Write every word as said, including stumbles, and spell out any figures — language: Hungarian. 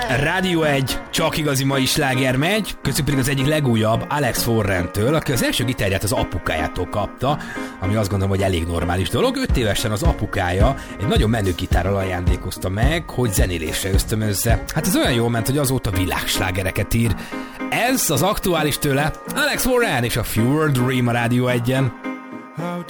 Rádió egy, csak igazi mai sláger megy, köztük pedig az egyik legújabb Alex Warrentől, aki az első gitárját az apukájától kapta, ami azt gondolom, hogy elég normális dolog. Öt évesen az apukája egy nagyon menő gitárral ajándékozta meg, hogy zenélésre ösztönözze. Hát ez olyan jól ment, hogy azóta világslágereket ír. Ez az aktuális tőle, Alex Warren és a Fever Dream a Rádió egyen.